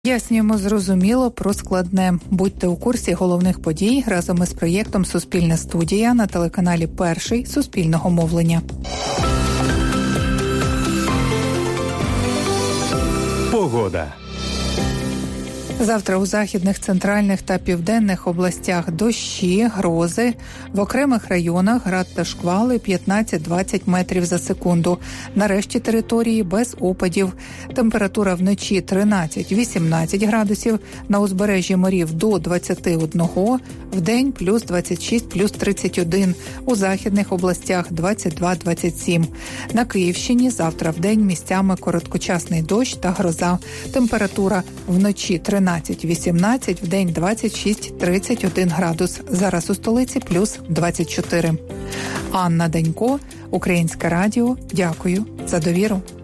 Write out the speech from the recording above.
Яснюємо зрозуміло про складне. Будьте у курсі головних подій разом із проєктом «Суспільна студія» на телеканалі «Перший» Суспільного мовлення. Погода. Завтра у західних, центральних та південних областях дощі, грози. В окремих районах град та шквали 15-20 метрів за секунду. На решті території без опадів. Температура вночі 13-18 градусів, на узбережжі морів до 21, вдень плюс 26, плюс 31. У західних областях 22-27. На Київщині завтра вдень місцями короткочасний дощ та гроза. Температура вночі 13-18, вдень 26-31 градус. Зараз у столиці плюс 24. Анна Данько, Українське радіо. Дякую за довіру.